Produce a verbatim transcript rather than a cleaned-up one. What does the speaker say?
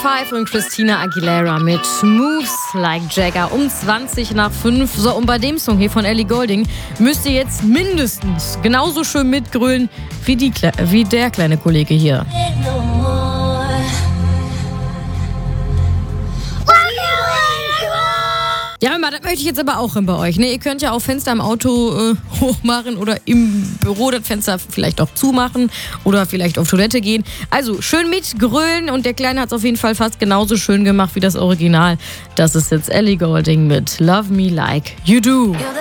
fünf und Christina Aguilera mit Moves Like Jagger um zwanzig nach fünf. So, und bei dem Song hier von Ellie Goulding müsst ihr jetzt mindestens genauso schön mitgrölen wie, die, wie der kleine Kollege hier. Ja, Mama, das möchte ich jetzt aber auch bei euch. Ne? Ihr könnt ja auch Fenster im Auto äh, hochmachen oder im Büro das Fenster vielleicht auch zumachen oder vielleicht auf Toilette gehen. Also schön mitgrölen, und der Kleine hat es auf jeden Fall fast genauso schön gemacht wie das Original. Das ist jetzt Ellie Goulding mit Love Me Like You Do.